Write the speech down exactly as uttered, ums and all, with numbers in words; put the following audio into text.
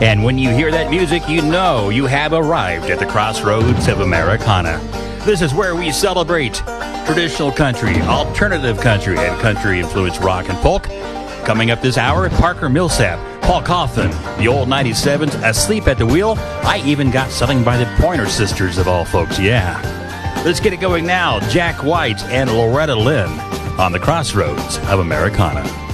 And when you hear that music, you know you have arrived at the crossroads of Americana. This is where we celebrate traditional country, alternative country, and country-influenced rock and folk. Coming up this hour, Parker Millsap, Paul Coffin, the old ninety-sevens, Asleep at the Wheel. I even got something by the Pointer Sisters of all folks, yeah. Let's get it going now. Jack White and Loretta Lynn on the crossroads of Americana.